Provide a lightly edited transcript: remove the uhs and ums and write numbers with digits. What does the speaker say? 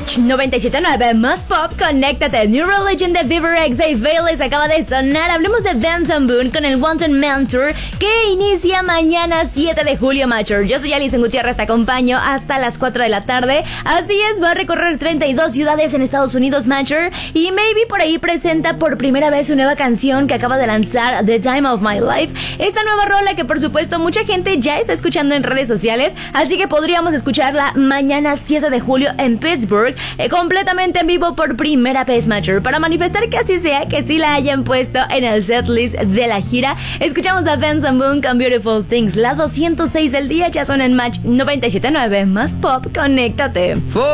Match 97.9 más pop, conéctate. New Religion de Beaver X y Veil acaba de sonar. Hablemos de Benson Boone con el Wanted Man Tour que inicia mañana 7 de julio, Matcher. Yo soy Alison Gutiérrez, te acompaño hasta las 4 de la tarde. Así es, va a recorrer 32 ciudades en Estados Unidos, Matcher, y maybe por ahí presenta por primera vez su nueva canción que acaba de lanzar, The Time of My Life. Esta nueva rola que por supuesto mucha gente ya está escuchando en redes sociales, así que podríamos escucharla mañana 7 de julio en Pittsburgh, completamente en vivo por primera vez, Matcher. Para manifestar que así sea, que sí la hayan puesto en el setlist de la gira, escuchamos a Benson Boone con Beautiful Things. La 206 del día ya son en Match 97.9 más pop, conéctate.